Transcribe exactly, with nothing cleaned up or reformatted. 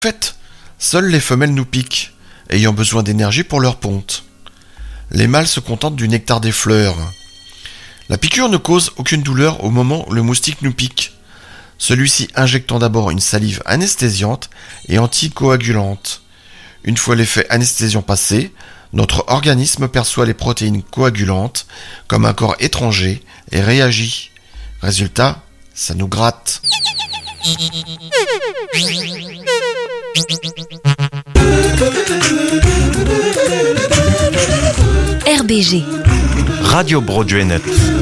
En fait, seules les femelles nous piquent, ayant besoin d'énergie pour leur ponte. Les mâles se contentent du nectar des fleurs. La piqûre ne cause aucune douleur au moment où le moustique nous pique, celui-ci injectant d'abord une salive anesthésiante et anticoagulante. Une fois l'effet anesthésiant passé, notre organisme perçoit les protéines coagulantes comme un corps étranger et réagit. Résultat, ça nous gratte. R B G Radio Broadway Net.